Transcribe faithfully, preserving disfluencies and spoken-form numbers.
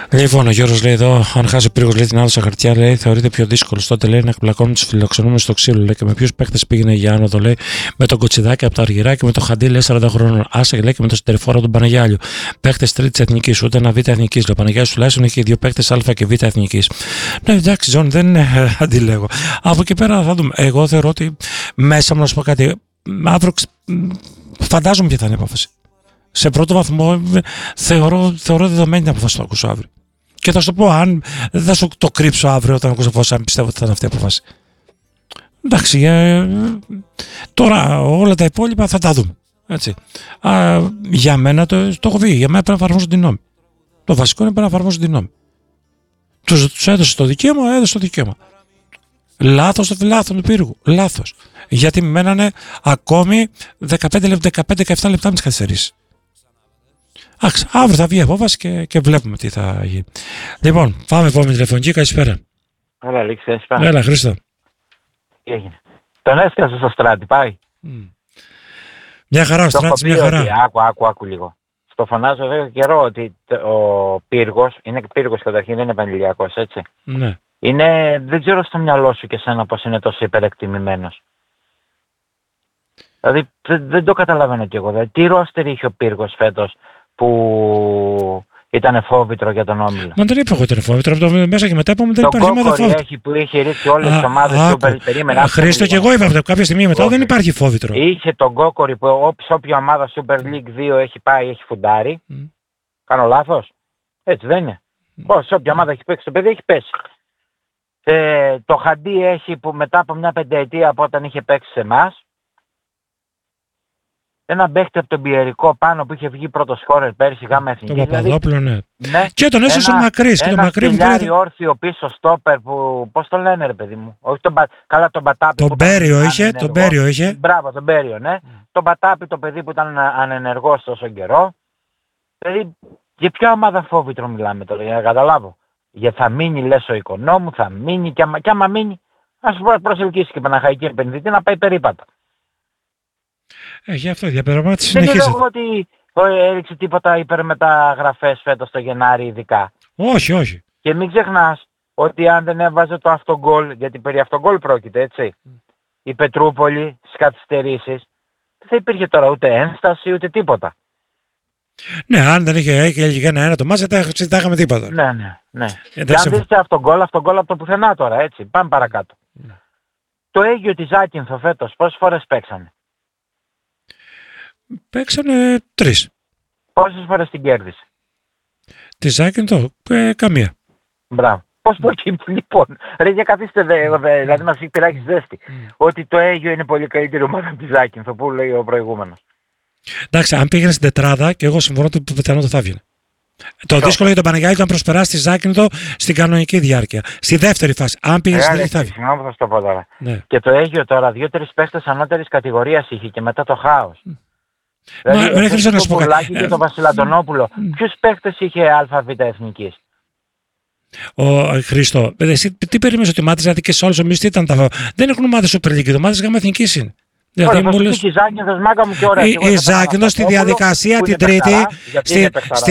Λοιπόν, ο Γιώργος λέει εδώ: αν χάσει ο Πύργος λέει την άδωσα χαρτιά, λέει, θεωρείται πιο δύσκολο τότε λέει να εκπλακώνουν του φιλοξενούμενους στο ξύλο. Λέει, και με ποιους παίκτες πήγαινε για άνοδο, λέει, με τον Κοτσιδάκη από τα Αργυρά και με τον Χαντί, λέει, σαράντα χρόνων. Άσε, λέει, και με τον Στερεφόρα τον Παναγιάλιο. Παίκτες τρίτη εθνική, ούτε ένα β' εθνική. Ο Παναγιάλιος τουλάχιστον είχε δύο παίκτες Α και Β' εθνική. Ναι, εντάξει, Ζώνη, δεν ε, αντιλέγω. Από εκεί πέρα θα δούμε. Εγώ θεωρώ ότι μέσα μου να σου πω κάτι. Αύριο φαντάζομαι ποια θα είναι η απόφαση. Σε πρώτο βαθμό θεωρώ, θεωρώ δεδομένη την απόφαση που θα ακούσω αύριο. Και θα σου το πω, αν δεν θα σου το κρύψω αύριο όταν ακούσω απόφαση, αν πιστεύω ότι θα είναι αυτή η απόφαση. Εντάξει, ε, τώρα όλα τα υπόλοιπα θα τα δούμε. Έτσι. Α, για μένα το, το έχω πει, για μένα πρέπει να εφαρμόζω την νόμη. Το βασικό είναι πρέπει να εφαρμόζω την νόμη. Τους, τους έδωσε το δικαίωμα, έδωσε το δικαίωμα. Λάθος το λάθος του Πύργου. Λάθος. Γιατί μένανε ακόμη δεκαπέντε δεκαεπτά λεπτά με τις καθυστερήσεις. Άξ, αύριο θα βγει η απόφαση και, και βλέπουμε τι θα γίνει. Λοιπόν, πάμε επόμενη τηλεφωνική. Καλησπέρα. Έλα, Αλέξη, καλησπέρα. Έλα, Χρήστο. Τι έγινε. Τον έσκασε στο Στράτη, πάει. Mm. Μια χαρά, ο Στράτης, μια χαρά. Ότι, άκου, άκου, άκου λίγο. Στο φωνάζω εδώ καιρό ότι ο Πύργος, είναι Πύργος καταρχήν, δεν είναι Πανηλιακός, έτσι. Ναι. Είναι, δεν ξέρω στο μυαλό σου και σένα πώς είναι τόσο υπερεκτιμημένος. Δηλαδή δεν, δεν το καταλαβαίνω κι εγώ. Δηλαδή, τι ρόστερ είχε ο Πύργος φέτος που ήταν φόβητρο για τον Όμιλο. Μα δεν είπα εγώ ήταν φόβητρο. Από το μέσα και μετά είπαμε δεν υπάρχει ομάδα φόβητρο. Έχει που είχε ρίξει όλες τις ομάδες που περίμενα. Χρήστο, και εγώ είπα από κάποια στιγμή μετά δεν υπάρχει φόβητρο. Είχε τον Κόκορη που όποια ομάδα Super League δύο έχει πάει, έχει φουντάρει. Mm. Κάνω λάθος. Έτσι δεν είναι. Mm. Πώς, όποια ομάδα έχει παίξει το παιδί έχει πέσει. Ε, το Χαντί έχει που μετά από μια πενταετία από όταν είχε παίξει σε εμάς. Ένα παίχτη από τον Πιερικό πάνω που είχε βγει πρώτο σκόρερ πέρσι γάμα εθνική. Τον Παπαδόπουλο, ναι. ναι. Και τον έσωσε ο Μακρύς. Ένα σκυλιάρι όρθιο πίσω στόπερ που, πώς το λένε ρε παιδί μου. Όχι τον, καλά τον Πατάπη. Τον Μπέριο είχε, τον Μπέριο είχε. Μπράβο, τον Μπέριο, ναι. Mm. Τον Πατάπη το παιδί που ήταν ανενεργός τόσο καιρό. Δηλαδή, για ποια ομάδα φόβητρο μιλάμε τώρα, για να καταλάβω. Για θα μείνει λες ο Οικονόμου, θα μείνει και άμα, και άμα μείνει, ας προσελκύσει και Παναχαϊκή επενδυτή να πάει περίπατα. Ε, γι' αυτό διαπραγμάτευση συνεχίζεται. συνεχίζεται. Δεν είναι λόγω ότι έριξε τίποτα υπερμεταγραφές φέτος το Γενάρη ειδικά. Όχι, όχι. Και μην ξεχνάς ότι αν δεν έβαζε το αυτογκόλ, γιατί περί αυτογκόλ πρόκειται έτσι, mm. η Πετρούπολη στις καθυστερήσεις, δεν θα υπήρχε τώρα ούτε ένσταση ούτε τίποτα. Ναι, αν δεν είχε έγινε ένα-ένα το μάτς, δεν θα είχαμε τίποτα. Ναι, ναι, ναι. Ε, και αν δεις και αυτογκόλ, αυτογκόλ από το πουθενά τώρα, έτσι. Πάμε παρακάτω. Mm. Το Αίγιο της Ζάκυνθο φέτος, πόσες φορές παίξανε? Παίξανε τρεις. Πόσες φορές την κέρδισε? Τη Ζάκυνθο, ε, καμία. Μπράβο. Πώς το εκεί λοιπόν. Ρε για καθίστε δε, δε, δηλαδή μας πειράξει ζέστη. Mm. Ότι το Αίγιο είναι πολύ καλύτερη ομάδα από τη Ζάκυνθο που λέει ο προηγούμενος. Εντάξει, αν πήγαινε στην τετράδα και εγώ συμφωνώ ότι πιθανότατα θα βγει. Το δύσκολο για τον Παναγιάλη ήταν να προσπεράσει τη Ζάκυνθο στην κανονική διάρκεια. Στη δεύτερη φάση. Αν πήγε στην τρίτη θα βγει. Συγγνώμη, θα σου το πω τώρα. Ναι. Και το Αίγιο τώρα δύο-τρεις παίχτες ανώτερης κατηγορίας είχε και μετά το χάος. Mm. Δηλαδή, Μα, ρε, το Πουλάκη και τον Βασιλαντονόπουλο. Mm. Ποιους παίχτες είχε ΑΒ εθνικής? Ο Χρήστο, εσύ τι περίμενες ότι ομάδες, δηλαδή και σε όλους ομίλους τι ήταν τα... Δεν έχουν ομάδες Super League, ομάδες γάμα εθνικής είναι. Δηλαδή, μου λες... Η Ζάκυνθος, μάγκα μου και ωραία. Η Ζάκυνθος στη διαδικασία την τρίτη,